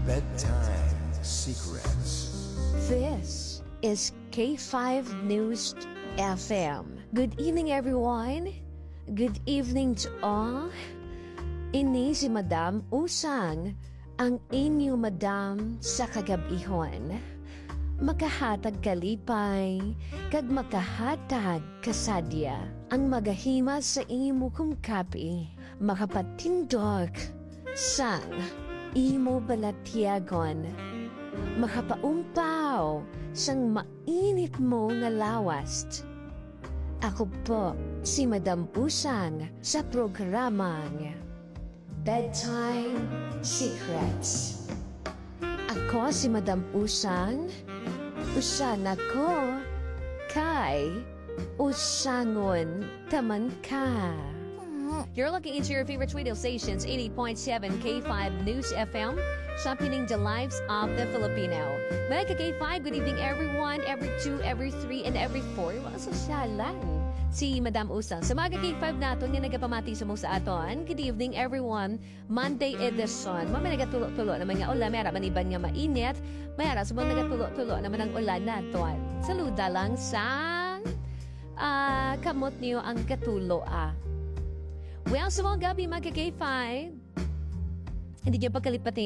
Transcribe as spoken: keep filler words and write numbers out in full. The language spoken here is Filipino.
Bedtime Secrets. This is K five News F M. Good evening, everyone. Good evening to all. Ini si Madam Usang, ang inyo Madam sa kagabihon. Makahatag kalipay, kag makahatag kasadya. Ang magahima sa imo kong kapi, makapatindog sang imo balatyagon. Makapaumpaw sang mainit mo nga lawast. Ako po si Madam Usang sa programang Bedtime Secrets. Ako si Madam Usang, usan ako kay Usangon taman ka. You're looking into your favorite radio stations, eighty point seven K five News F M, championing the lives of the Filipino. Mega K five, good evening everyone, every two, every three, and every four. Wala sosyalan. Si Madam Usang. Sa Mega K five natin, nga nagapamati sa mga sa aton. Good evening everyone. Monday edition. Mamay nagatulo-tulo naman nga ulan. Mayara maniban nga mainit. Mayara sa mga nagatulo-tulo naman ang ulan naton. Saluda lang sa uh, kamot niyo ang katulo ah. Well, sa mga gabi, Mega K five, hindi niyo pagkalipatin